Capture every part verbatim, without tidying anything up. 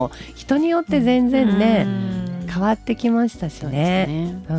人によって全然ね、変わってきましたしね。 そうですね。 うん、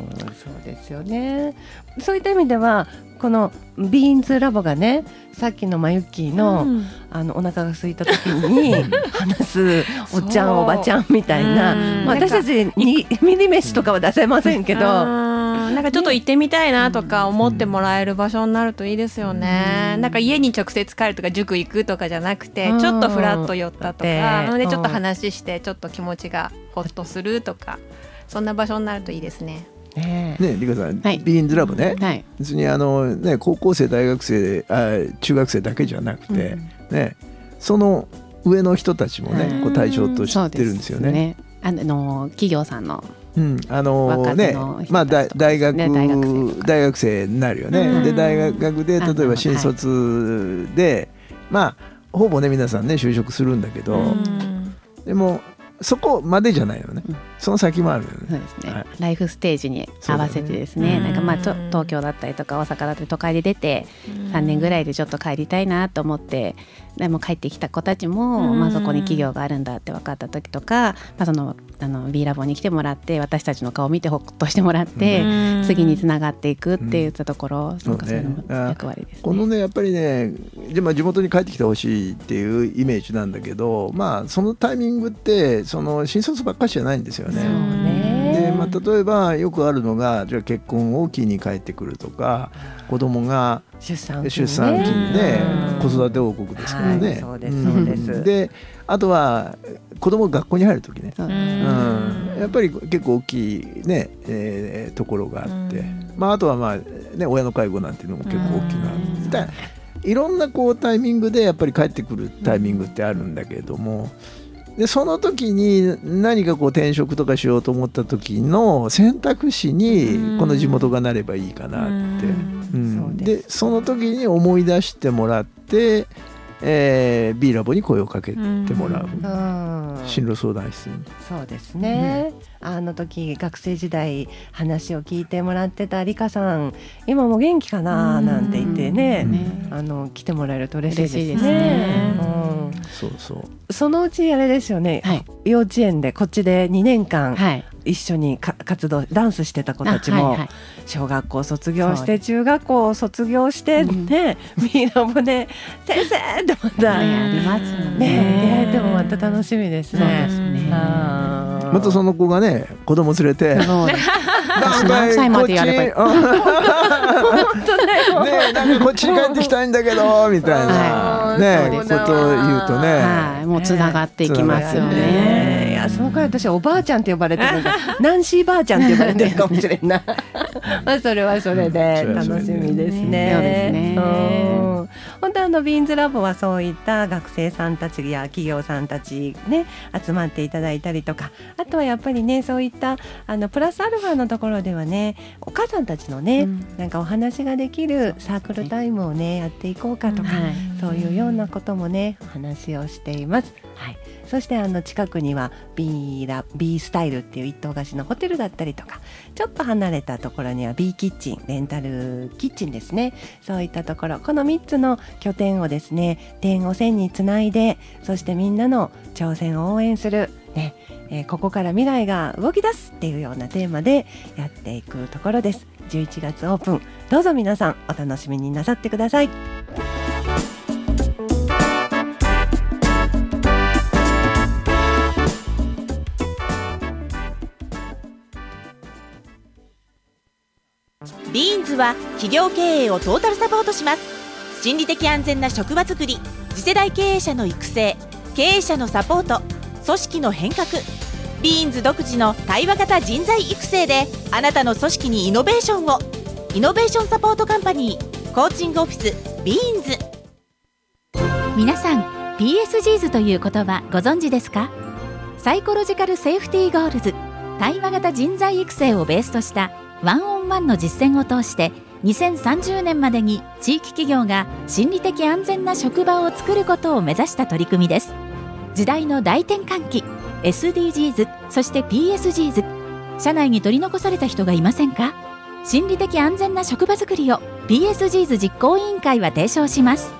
そうですよね。そういった意味ではこのビーンズラボがね、さっきのまゆっきーの、うん、あのお腹が空いた時に話すおっちゃんおばちゃんみたいな、まあ、私たちにミニ飯とかは出せませんけど、 なんかちょっと行ってみたいなとか思ってもらえる場所になるといいですよね。なんか家に直接帰るとか塾行くとかじゃなくて、ちょっとフラッと寄ったとかでちょっと話してちょっと気持ちがホッとするとか、そんな場所になるといいですね。 ねえ、リカさん、はい、ビーンズラボね、はい、別にあの、ね、高校生大学生あ中学生だけじゃなくて、うんね、その上の人たちもね、うん、こう対象としてるんですよね。 ね、あの企業さんのうん、あのー、ね、まあ大学、ね、大学生大学生になるよね、うん、で大学で例えば新卒で、はい、まあほぼね皆さんね就職するんだけど、うん、でもそこまでじゃないよね、うん、その先もあるよね。 そうですね、はい、ライフステージに合わせてですね、なんかまあ東京だったりとか大阪だったり都会で出てさんねんぐらいでちょっと帰りたいなと思って、でも帰ってきた子たちも、まあ、そこに企業があるんだって分かった時とか、まあ、そのあの B ラボに来てもらって私たちの顔を見てほっとしてもらって次につながっていくっていったところ、うん、なんかそういうの役割ですね。 このねやっぱりね、で、まあ、地元に帰ってきてほしいっていうイメージなんだけど、まあそのタイミングってその新卒ばっかりじゃないんですよね。 そうね。 で、まあ、例えばよくあるのがじゃあ結婚を機に帰ってくるとか、子供が出産期ね、子育て王国ですからね、はい、 そうですそうです、 うん、であとは子供が学校に入るときね、うん、やっぱり結構大きい、ねえー、ところがあって、まあ、あとは、まあね、親の介護なんていうのも結構大きいな、いろんなこうタイミングでやっぱり帰ってくるタイミングってあるんだけれども、でその時に何かこう転職とかしようと思った時の選択肢にこの地元がなればいいかなって、うん、でその時に思い出してもらって、えー、B ラボに声をかけてもらう、うん、進路相談室に。 そうですね、うん、あの時学生時代話を聞いてもらってたリカさん今も元気かななんて言ってね、うん、あの来てもらえると嬉しいですね。 うん、そうそうそのうちあれですよね、はい、幼稚園でこっちでにねんかん、はい、一緒にか活動ダンスしてた子たちも、はいはい、小学校卒業して中学校を卒業してね、うん、みんなもね先生ってまた、 ね、ありますよね。 ね、でもまた楽しみですね。 そうですね。 あまたその子がね子供連れて何歳までやればいい本当だよね、なんかこっちに帰ってきたいんだけどみたいな、ね、ことを言うとね、はい、 もうつながっていきますよね。 いやそのくらい私はおばあちゃんって呼ばれてるナンシーばあちゃんって呼ばれてるかもしれんなまあそれはそれで楽しみですね。 そうですね。 本当あのビーンズラボはそういった学生さんたちや企業さんたちね集まっていただいたりとか、あとはやっぱりねそういったあのプラスアルファのところではねお母さんたちのね、うん、なんかお話ができるサークルタイムをねやっていこうかとか、うんはい、そういうようなこともねお話をしています。はい、そしてあの近くには B ラ B スタイルっていう一棟貸しのホテルだったりとか、ちょっと離れたところには B キッチンレンタルキッチンですね、そういったところこのみっつの拠点をですね点を線につないで、そしてみんなの挑戦を応援する、ねえー、ここから未来が動き出すっていうようなテーマでやっていくところです。じゅういちがつオープン、どうぞ皆さんお楽しみになさってください。 ビーンズは企業経営をトータルサポートします。心理的安全な職場づくり、次世代経営者の育成、経営者のサポート、組織の変革、ビーンズ独自の対話型人材育成であなたの組織にイノベーションを。イノベーションサポートカンパニーコーチングオフィスビーンズ。 皆さん ピーエスジーズ という言葉ご存知ですか？サイコロジカルセーフティーゴールズ、対話型人材育成をベースとしたワンオンワンの実践を通してにせんさんじゅうねんまでに地域企業が心理的安全な職場を作ることを目指した取り組みです。時代の大転換期、 エスディージーズ そして ピーエスジーズ、 社内に取り残された人がいませんか？心理的安全な職場づくりを ピーエスジーズ 実行委員会は提唱します。